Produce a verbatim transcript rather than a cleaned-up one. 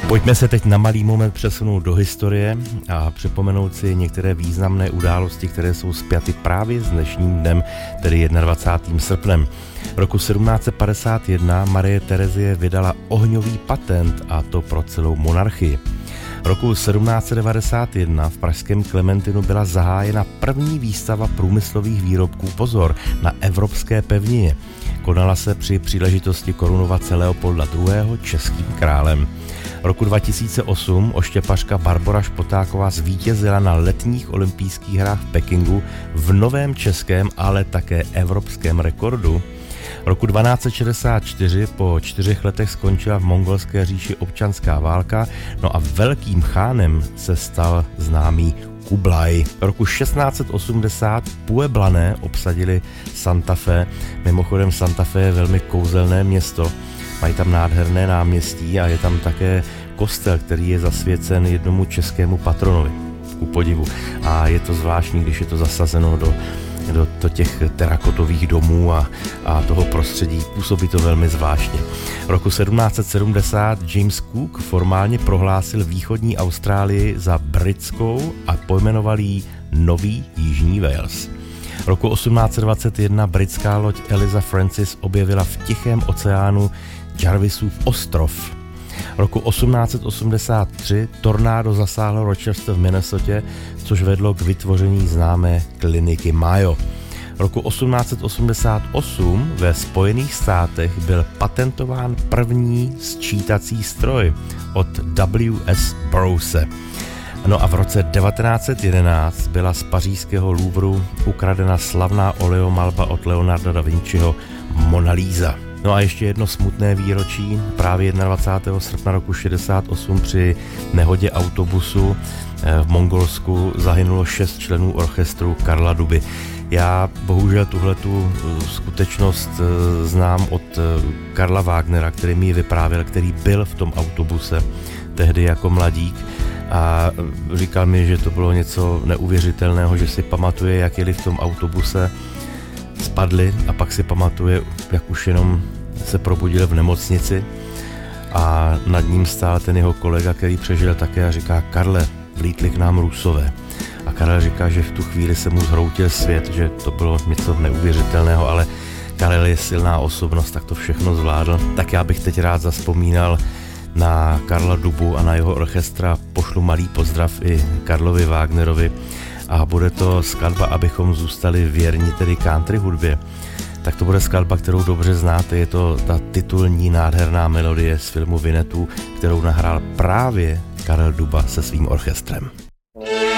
Pojďme se teď na malý moment přesunout do historie a připomenout si některé významné události, které jsou spjaty právě s dnešním dnem, tedy dvacátým prvním srpnem. Roku sedmnáct set padesát jedna Marie Terezie vydala ohňový patent, a to pro celou monarchii. Roku sedmnáct set devadesát jedna v pražském Klementinu byla zahájena první výstava průmyslových výrobků, pozor, na evropské pevnině. Konala se při příležitosti korunovace Leopolda druhého. českým králem. Roku dva tisíce osm oštěpařka Barbora Špotáková zvítězila na letních olympijských hrách v Pekingu v novém českém, ale také evropském rekordu. Roku dvanáct set šedesát čtyři po čtyřech letech skončila v mongolské říši občanská válka, no a velkým chánem se stal známý Kublaj. Roku šestnáct set osmdesát Pueblané obsadili Santa Fe. Mimochodem Santa Fe je velmi kouzelné město. Mají tam nádherné náměstí a je tam také kostel, který je zasvěcen jednomu českému patronovi. Ku podivu. A je to zvláštní, když je to zasazeno do do, do těch terakotových domů a, a toho prostředí. Působí to velmi zvláštně. Roku sedmnáct set sedmdesát James Cook formálně prohlásil východní Austrálii za britskou a pojmenoval ji Nový Jižní Wales. Roku osmnáct set dvacet jedna britská loď Eliza Francis objevila v Tichém oceánu Jarvisův ostrov. Roku osmnáct set osmdesát tři tornádo zasáhlo Rochester v Minnesotě, což vedlo k vytvoření známé kliniky Mayo. Roku osmnáct set osmdesát osm ve Spojených státech byl patentován první sčítací stroj od W S Burroughse. No a v roce devatenáct set jedenáct byla z pařížského Louvru ukradena slavná oleomalba od Leonarda da Vinciho Mona Lisa. No a ještě jedno smutné výročí, právě dvacátého prvního srpna roku šedesát osm při nehodě autobusu v Mongolsku zahynulo šest členů orchestru Karla Duby. Já bohužel tuhletu skutečnost znám od Karla Wagnera, který mi ji vyprávěl, který byl v tom autobuse tehdy jako mladík a říkal mi, že to bylo něco neuvěřitelného, že si pamatuje, jak jeli v tom autobuse, spadli a pak si pamatuje, jak už jenom se probudil v nemocnici a nad ním stál ten jeho kolega, který přežil také a říká: Karle, vlítli k nám Rusové. A Karel říká, že v tu chvíli se mu zhroutil svět, že to bylo něco neuvěřitelného, ale Karel je silná osobnost, tak to všechno zvládl. Tak já bych teď rád zazpomínal na Karla Dubu a na jeho orchestra. Pošlu malý pozdrav i Karlovi Wagnerovi a bude to skladba, abychom zůstali věrni tedy country hudbě. Tak to bude skladba, kterou dobře znáte, je to ta titulní nádherná melodie z filmu Winnetou, kterou nahrál právě Karel Duba se svým orchestrem.